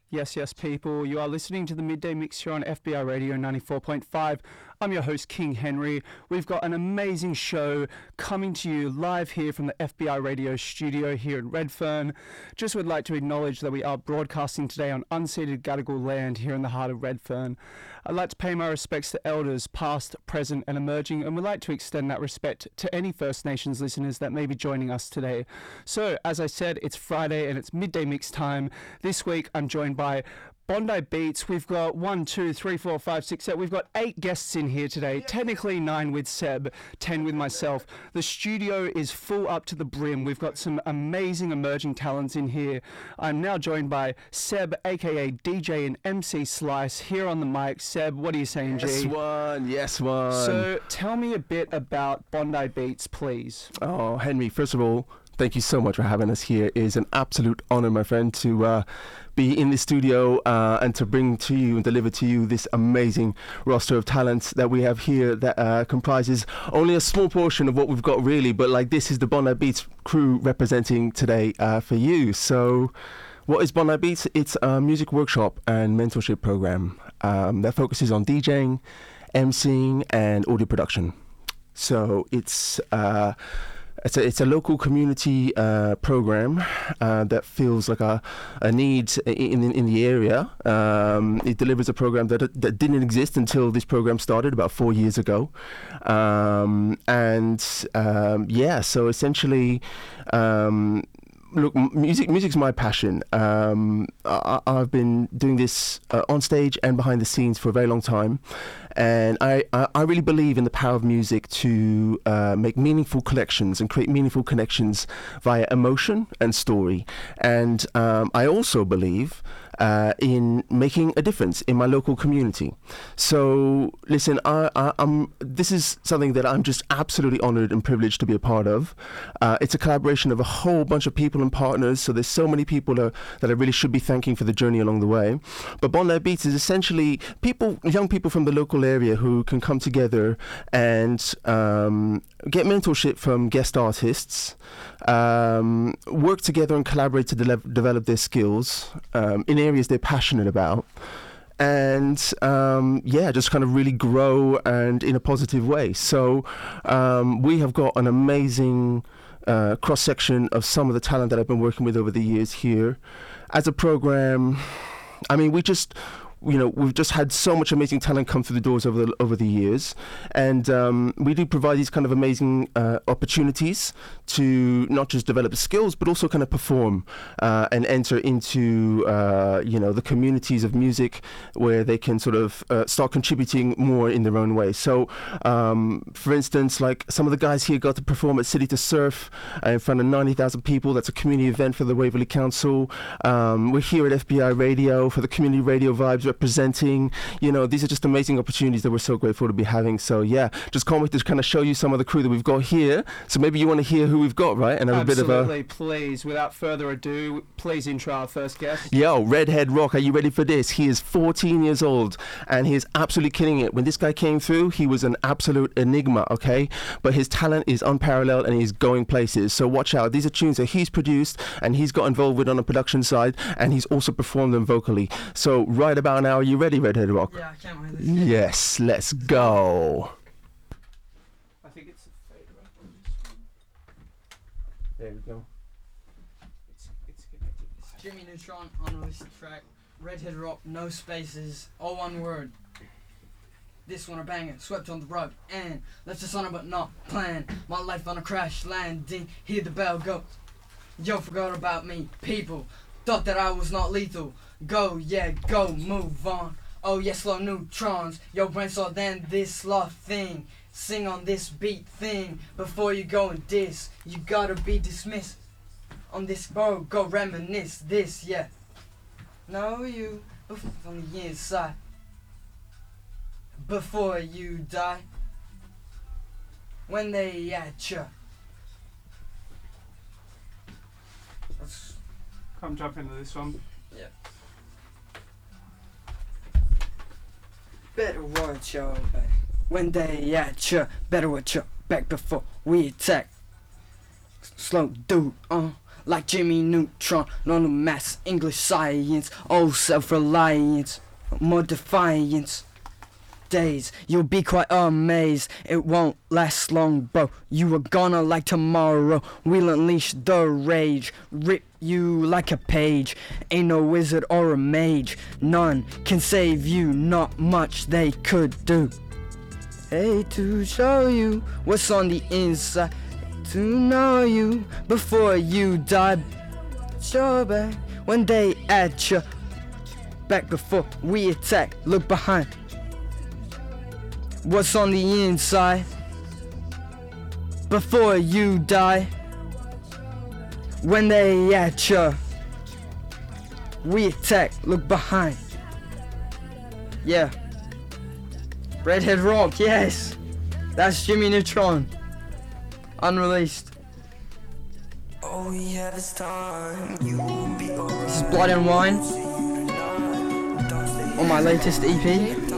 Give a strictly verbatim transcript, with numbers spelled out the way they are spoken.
Yes, yes, people. You are listening to the Midday Mix here on F B I Radio ninety-four point five. I'm your host, King Henry. We've got an amazing show coming to you live here from the F B I Radio studio here in Redfern. Just would like to acknowledge that we are broadcasting today on unceded Gadigal land here in the heart of Redfern. I'd like to pay my respects to elders, past, present and emerging, and would like to extend that respect to any First Nations listeners that may be joining us today. So, as I said, it's Friday and it's Midday Mix time. This week I'm joined by Bondi Beats. We've got one, two, three, four, five, six, seven. We've got eight guests in here today. Technically nine with Seb, ten with myself. The studio is full up to the brim. We've got some amazing emerging talents in here. I'm now joined by Seb, aka D J and M C Slice, here on the mic. Seb, what are you saying, G? Yes, one. Yes, one. So tell me a bit about Bondi Beats, please. Oh, Henry, first of all, thank you so much for having us here. It is an absolute honor, my friend, to uh, be in the studio uh, and to bring to you and deliver to you this amazing roster of talents that we have here that uh, comprises only a small portion of what we've got, really. But like, this is the Bondi Beats crew representing today uh, for you. So what is Bondi Beats? It's a music workshop and mentorship program um, that focuses on DJing, emceeing and audio production. So it's uh, It's a, it's a local community uh, program uh, that feels like a, a need in, in in the area. Um, it delivers a program that that didn't exist until this program started about four years ago, um, and um, yeah. So essentially, um, look, music music's my passion. Um, I, I've been doing this uh, on stage and behind the scenes for a very long time. And I, I, I really believe in the power of music to uh, make meaningful collections and create meaningful connections via emotion and story. And um, I also believe uh, in making a difference in my local community. So listen, I, I, I'm, this is something that I'm just absolutely honored and privileged to be a part of. Uh, it's a collaboration of a whole bunch of people and partners. So there's so many people uh, that I really should be thanking for the journey along the way. But Bondi Beats is essentially people, young people from the local area who can come together and um, get mentorship from guest artists, um, work together and collaborate to de- develop their skills um, in areas they're passionate about, and um, yeah, just kind of really grow and in a positive way. So um, we have got an amazing uh, cross-section of some of the talent that I've been working with over the years here. As a program, I mean, we just... You know, we've just had so much amazing talent come through the doors over the over the years, and um, we do provide these kind of amazing uh, opportunities to not just develop skills, but also kind of perform uh, and enter into uh, you know the communities of music where they can sort of uh, start contributing more in their own way. So, um, for instance, like some of the guys here got to perform at City to Surf uh, in front of ninety thousand people. That's a community event for the Waverley Council. Um, we're here at F B I Radio for the Community Radio Vibes representing. You know, these are just amazing opportunities that we're so grateful to be having. So yeah, just can't wait to kind of show you some of the crew that we've got here. So maybe you want to hear who we've got, right? And have Absolutely, a bit of a... please. Without further ado, please intro our first guest. Yo, Redhead Rock, are you ready for this? He is fourteen years old and he is absolutely killing it. When this guy came through, he was an absolute enigma, okay? But his talent is unparalleled and he's going places. So watch out. These are tunes that he's produced and he's got involved with on the production side, and he's also performed them vocally. So right about now, are you ready, Redhead Rock? Yeah, I can't wait. Yes, let's go. I think it's a fade right on this one. There we go. It's, it's connected. It's Jimmy Neutron on this track. Redhead Rock, no spaces, all one word. This one a banger, swept on the rug, and left us on it but not planned. My life on a crash landing, hear the bell go. Yo, forgot about me, people. Thought that I was not lethal. Go, yeah, go, move on. Oh, yeah, slow neutrons. Yo, brain slower than this sloth thing. Sing on this beat thing. Before you go and diss, you gotta be dismissed. On this, bro, go reminisce this, yeah. Know you from the inside. Before you die. When they at ya. That's, Come jump into this one. yeah. Better watch your back. When they at ya, better watch your back before we attack. Slow dude, uh, like Jimmy Neutron. None of maths, English, science, oh self-reliance, more defiance. Days, you'll be quite amazed. It won't last long, bro. You are gonna like tomorrow. We'll unleash the rage, rip you like a page. Ain't no wizard or a mage, none can save you. Not much they could do. Hey, to show you what's on the inside, to know you before you die. Show back when they at you, back before we attack. Look behind. What's on the inside before you die. When they at ya, we attack. Look behind. Yeah. Redhead Rock, yes. That's Jimmy Neutron. Unreleased. All we have is time. You will be This is Blood and Wine on my latest E P.